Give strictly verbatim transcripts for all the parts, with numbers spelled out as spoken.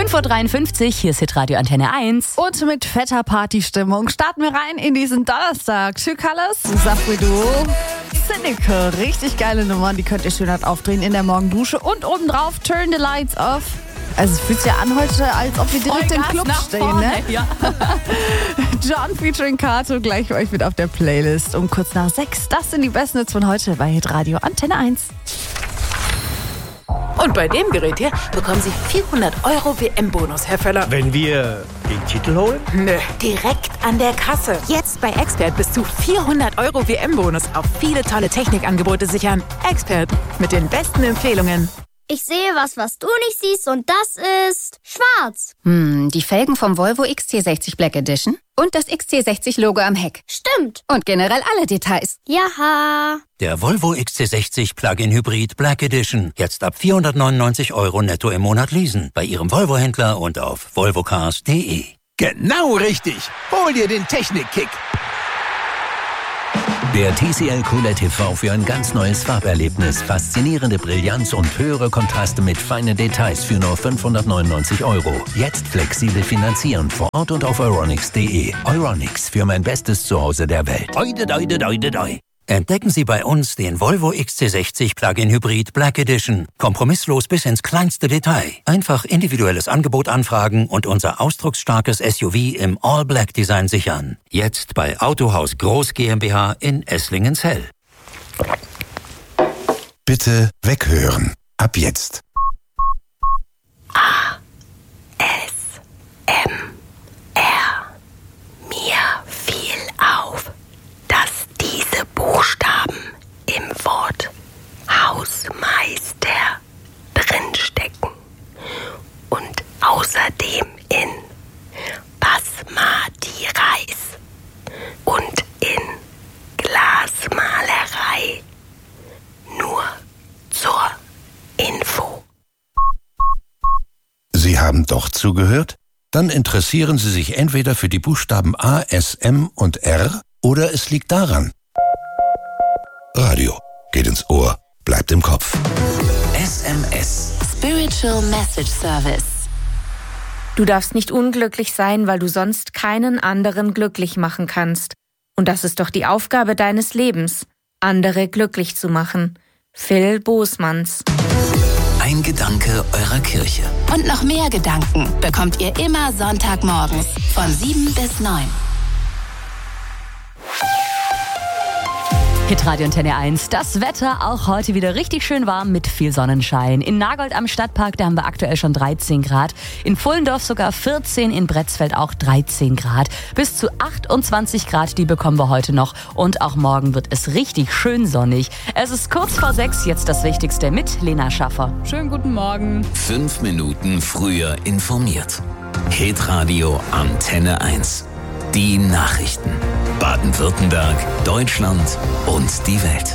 fünf Uhr dreiundfünfzig, hier ist Hitradio Antenne eins. Und mit fetter Partystimmung starten wir rein in diesen Donnerstag. Two Colors, Safri Duo, Cynical. Richtig geile Nummern, die könnt ihr schön halt aufdrehen in der Morgendusche. Und obendrauf Turn the Lights Off. Also es fühlt sich ja an heute, als ob wir direkt im Club stehen, vorne, ne? Ja. John featuring Kato gleich für euch mit auf der Playlist um kurz nach sechs. Das sind die besten Hits von heute bei Hitradio Antenne eins. Und bei dem Gerät hier bekommen Sie vierhundert Euro W M-Bonus, Herr Völler. Wenn wir den Titel holen? Nö, direkt an der Kasse. Jetzt bei Expert bis zu vierhundert Euro W M-Bonus auf viele tolle Technikangebote sichern. Expert mit den besten Empfehlungen. Ich sehe was, was du nicht siehst, und das ist schwarz. Hm, die Felgen vom Volvo X C sechzig Black Edition und das X C sechzig Logo am Heck. Stimmt. Und generell alle Details. Jaha. Der Volvo X C sechzig Plug-in Hybrid Black Edition. Jetzt ab vierhundertneunundneunzig Euro netto im Monat leasen. Bei Ihrem Volvo-Händler und auf volvocars punkt de. Genau richtig. Hol dir den Technik-Kick. Der T C L Cooled T V für ein ganz neues Farberlebnis. Faszinierende Brillanz und höhere Kontraste mit feinen Details für nur fünfhundertneunundneunzig Euro. Jetzt flexibel finanzieren vor Ort und auf euronics punkt de. Euronics, für mein bestes Zuhause der Welt. Oide, oide, oide, oide. Entdecken Sie bei uns den Volvo X C sechzig Plug-in Hybrid Black Edition. Kompromisslos bis ins kleinste Detail. Einfach individuelles Angebot anfragen und unser ausdrucksstarkes S U V im All-Black-Design sichern. Jetzt bei Autohaus Groß GmbH in Esslingensfeld. Bitte weghören. Ab jetzt. A. S. M. R. Mir fiel auf, dass diese Buchstaben im Wort Hausmeister drinstecken und außerdem in Basmati Reis und in Glasmalerei. Nur zur Info. Sie haben doch zugehört? Dann interessieren Sie sich entweder für die Buchstaben A, S, M und R oder es liegt daran. Radio geht ins Ohr, bleibt im Kopf. S M S. Spiritual Message Service. Du darfst nicht unglücklich sein, weil du sonst keinen anderen glücklich machen kannst. Und das ist doch die Aufgabe deines Lebens, andere glücklich zu machen. Phil Bosmans. Ein Gedanke eurer Kirche. Und noch mehr Gedanken bekommt ihr immer Sonntagmorgens von sieben bis neun. Hitradio Antenne eins. Das Wetter auch heute wieder richtig schön warm mit viel Sonnenschein. In Nagold am Stadtpark, da haben wir aktuell schon dreizehn Grad. In Pfullendorf sogar vierzehn, in Bretzfeld auch dreizehn Grad. Bis zu achtundzwanzig Grad, die bekommen wir heute noch. Und auch morgen wird es richtig schön sonnig. Es ist kurz vor sechs, jetzt das Wichtigste mit Lena Schaffer. Schönen guten Morgen. Fünf Minuten früher informiert. Hitradio Antenne eins. Die Nachrichten. Baden-Württemberg, Deutschland und die Welt.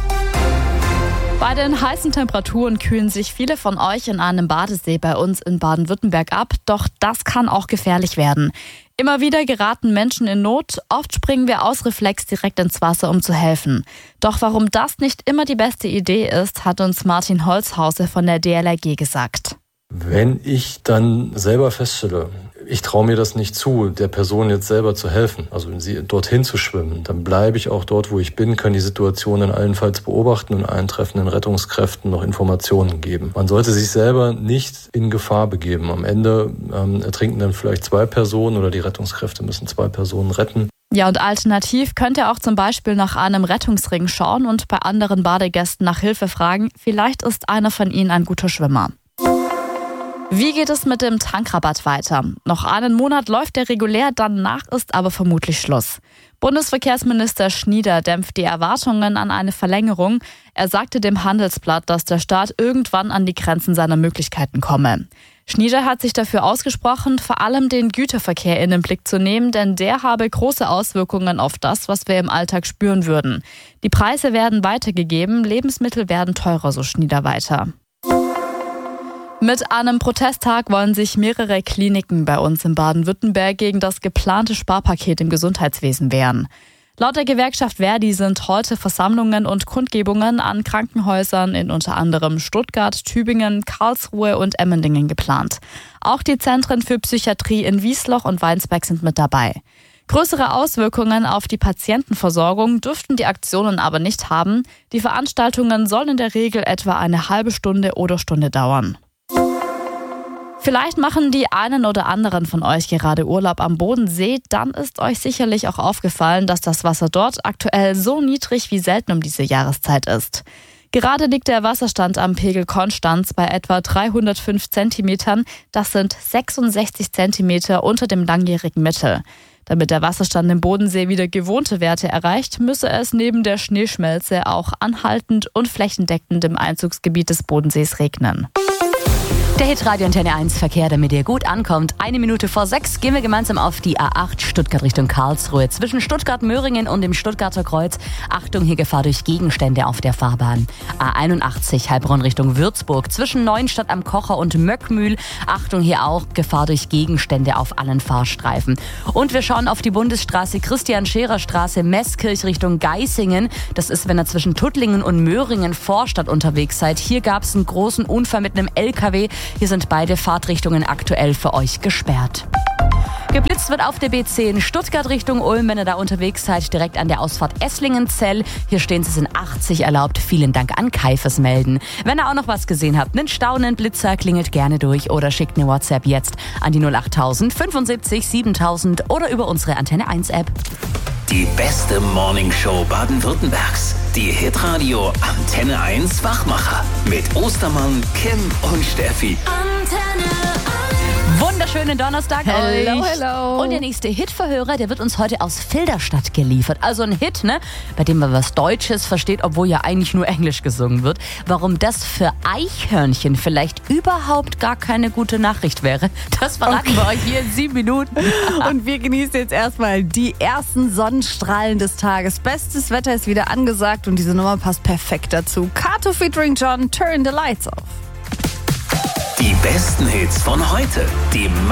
Bei den heißen Temperaturen kühlen sich viele von euch in einem Badesee bei uns in Baden-Württemberg ab. Doch das kann auch gefährlich werden. Immer wieder geraten Menschen in Not. Oft springen wir aus Reflex direkt ins Wasser, um zu helfen. Doch warum das nicht immer die beste Idee ist, hat uns Martin Holzhause von der D L R G gesagt. Wenn ich dann selber feststelle, ich traue mir das nicht zu, der Person jetzt selber zu helfen, also sie dorthin zu schwimmen, dann bleibe ich auch dort, wo ich bin, kann die Situation dann allenfalls beobachten und eintreffenden Rettungskräften noch Informationen geben. Man sollte sich selber nicht in Gefahr begeben. Am Ende ähm, ertrinken dann vielleicht zwei Personen oder die Rettungskräfte müssen zwei Personen retten. Ja, und alternativ könnt ihr auch zum Beispiel nach einem Rettungsring schauen und bei anderen Badegästen nach Hilfe fragen. Vielleicht ist einer von ihnen ein guter Schwimmer. Wie geht es mit dem Tankrabatt weiter? Noch einen Monat läuft der regulär, danach ist aber vermutlich Schluss. Bundesverkehrsminister Schnieder dämpft die Erwartungen an eine Verlängerung. Er sagte dem Handelsblatt, dass der Staat irgendwann an die Grenzen seiner Möglichkeiten komme. Schnieder hat sich dafür ausgesprochen, vor allem den Güterverkehr in den Blick zu nehmen, denn der habe große Auswirkungen auf das, was wir im Alltag spüren würden. Die Preise werden weitergegeben, Lebensmittel werden teurer, so Schnieder weiter. Mit einem Protesttag wollen sich mehrere Kliniken bei uns in Baden-Württemberg gegen das geplante Sparpaket im Gesundheitswesen wehren. Laut der Gewerkschaft Verdi sind heute Versammlungen und Kundgebungen an Krankenhäusern in unter anderem Stuttgart, Tübingen, Karlsruhe und Emmendingen geplant. Auch die Zentren für Psychiatrie in Wiesloch und Weinsberg sind mit dabei. Größere Auswirkungen auf die Patientenversorgung dürften die Aktionen aber nicht haben. Die Veranstaltungen sollen in der Regel etwa eine halbe Stunde oder Stunde dauern. Vielleicht machen die einen oder anderen von euch gerade Urlaub am Bodensee, dann ist euch sicherlich auch aufgefallen, dass das Wasser dort aktuell so niedrig wie selten um diese Jahreszeit ist. Gerade liegt der Wasserstand am Pegel Konstanz bei etwa dreihundertfünf Zentimetern, das sind sechsundsechzig Zentimeter unter dem langjährigen Mittel. Damit der Wasserstand im Bodensee wieder gewohnte Werte erreicht, müsse es neben der Schneeschmelze auch anhaltend und flächendeckend im Einzugsgebiet des Bodensees regnen. Der Hitradio Antenne eins Verkehr, damit ihr gut ankommt. Eine Minute vor sechs gehen wir gemeinsam auf die A acht Stuttgart Richtung Karlsruhe. Zwischen Stuttgart-Möhringen und dem Stuttgarter Kreuz. Achtung, hier Gefahr durch Gegenstände auf der Fahrbahn. A einundachtzig Heilbronn Richtung Würzburg. Zwischen Neuenstadt am Kocher und Möckmühl. Achtung, hier auch Gefahr durch Gegenstände auf allen Fahrstreifen. Und wir schauen auf die Bundesstraße Christian-Scherer-Straße Meßkirch Richtung Geisingen. Das ist, wenn ihr zwischen Tuttlingen und Möhringen Vorstadt unterwegs seid. Hier gab es einen großen Unfall mit einem L K W. Hier sind beide Fahrtrichtungen aktuell für euch gesperrt. Geblitzt wird auf der B zehn Stuttgart Richtung Ulm, wenn ihr da unterwegs seid, direkt an der Ausfahrt Esslingenzell. Hier stehen sie, sind achtzig erlaubt. Vielen Dank an Kai fürs Melden. Wenn ihr auch noch was gesehen habt, einen Stau, einen Blitzer, klingelt gerne durch oder schickt eine WhatsApp jetzt an die null acht tausend fünfundsiebzig siebentausend oder über unsere Antenne eins App. Die beste Morningshow Baden-Württembergs. Die Hitradio Antenne eins Wachmacher. Mit Ostermann, Kim und Steffi. Antenne Wunderschönen Donnerstag Hello, euch. hello. Und der nächste Hitverhörer, der wird uns heute aus Filderstadt geliefert. Also ein Hit, ne, bei dem man was Deutsches versteht, obwohl ja eigentlich nur Englisch gesungen wird. Warum das für Eichhörnchen vielleicht überhaupt gar keine gute Nachricht wäre, das verraten okay. wir euch hier in sieben Minuten. Und wir genießen jetzt erstmal die ersten Sonnenstrahlen des Tages. Bestes Wetter ist wieder angesagt und diese Nummer passt perfekt dazu. Kato featuring John, Turn the Lights Off. Die besten Hits von heute. Die